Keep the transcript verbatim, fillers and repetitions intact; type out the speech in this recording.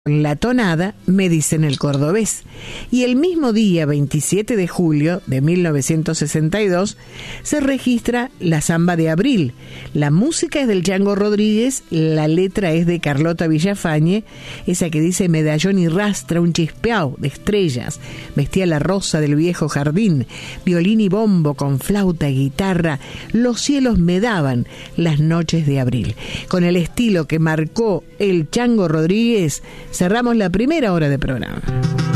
La tonada, me dicen el cordobés. Y el mismo día, veintisiete de julio de mil novecientos sesenta y dos, se registra la Samba de Abril. La música es del Chango Rodríguez, la letra es de Carlota Villafañe, esa que dice: medallón y rastra, un chispeao de estrellas, vestía la rosa del viejo jardín, violín y bombo con flauta y guitarra, los cielos me daban las noches de abril. Con el estilo que marcó el Chango Rodríguez, cerramos la primera hora de programa.